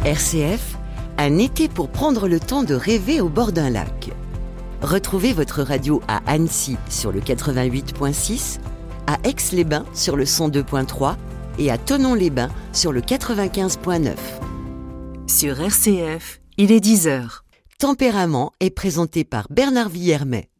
RCF, un été pour prendre le temps de rêver au bord d'un lac. Retrouvez votre radio à Annecy sur le 88.6, à Aix-les-Bains sur le 102.3 et à Thonon-les-Bains sur le 95.9. Sur RCF, il est 10h. Tempérament est présenté par Bernard Villermet.